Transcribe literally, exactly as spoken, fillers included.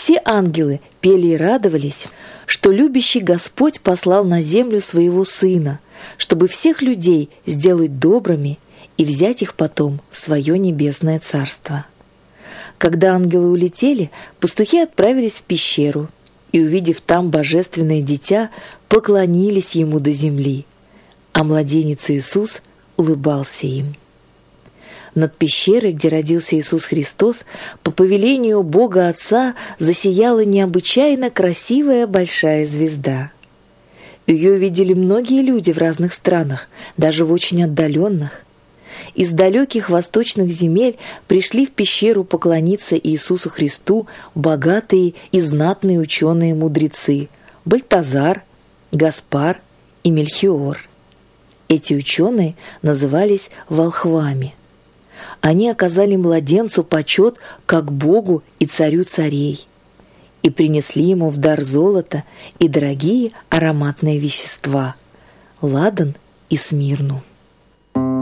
все ангелы пели и радовались, что любящий Господь послал на землю своего Сына, чтобы всех людей сделать добрыми и взять их потом в свое небесное царство. Когда ангелы улетели, пастухи отправились в пещеру и, увидев там божественное дитя, поклонились ему до земли, а младенец Иисус улыбался им. Над пещерой, где родился Иисус Христос, по повелению Бога Отца засияла необычайно красивая большая звезда. Ее видели многие люди в разных странах, даже в очень отдаленных. Из далеких восточных земель пришли в пещеру поклониться Иисусу Христу богатые и знатные ученые-мудрецы Бальтазар, Гаспар и Мельхиор. Эти ученые назывались волхвами. Они оказали младенцу почет как Богу и царю царей и принесли ему в дар золото и дорогие ароматные вещества – ладан и смирну.